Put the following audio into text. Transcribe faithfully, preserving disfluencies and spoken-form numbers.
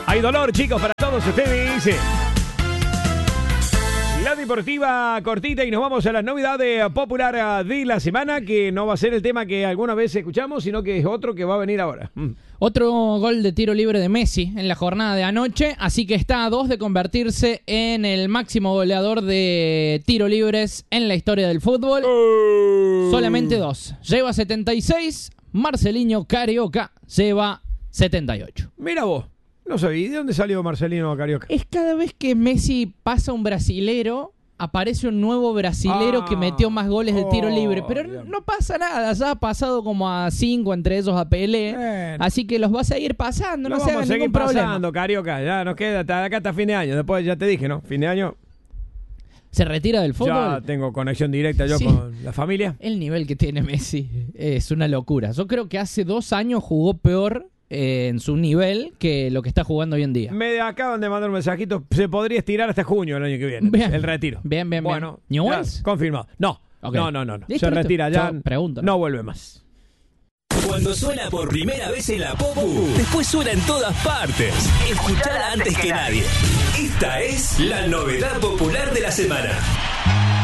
Hay dolor, chicos, para todos ustedes. La deportiva cortita y nos vamos a la novedad popular de la semana, que no va a ser el tema que alguna vez escuchamos, sino que es otro que va a venir ahora. Mm. Otro gol de tiro libre de Messi en la jornada de anoche, así que está a dos de convertirse en el máximo goleador de tiro libres en la historia del fútbol. Uh. Solamente dos. Lleva setenta y seis, Marcelinho Carioca lleva setenta y ocho. Mira vos. No sabía, ¿de dónde salió Marcelino Carioca? Es cada vez que Messi pasa un brasilero, aparece un nuevo brasilero ah, que metió más goles de tiro libre. Pero oh, no pasa nada, ya ha pasado como a cinco, entre esos a Pelé. Bueno, así que los vas a ir pasando, no se hagan ningún problema. Vamos a seguir pasando, Carioca, ya nos queda hasta acá hasta fin de año. Después ya te dije, ¿no? Fin de año... ¿Se retira del fútbol? Ya tengo conexión directa yo sí. con la familia. El nivel que tiene Messi es una locura. Yo creo que hace dos años jugó peor Eh, en su nivel que lo que está jugando hoy en día. Me acaban de mandar un mensajito. Se podría estirar hasta junio el año que viene. Bien. El retiro. Bien, bien, bueno, bien. ¿Newell's? Confirmado. No. Okay. No, no, no. no. ¿Listo, se listo? retira ya. Yo pregunto. No vuelve más. Cuando suena por primera vez en la Popu, después suena en todas partes. Escuchala antes que nadie. Esta es la novedad popular de la semana.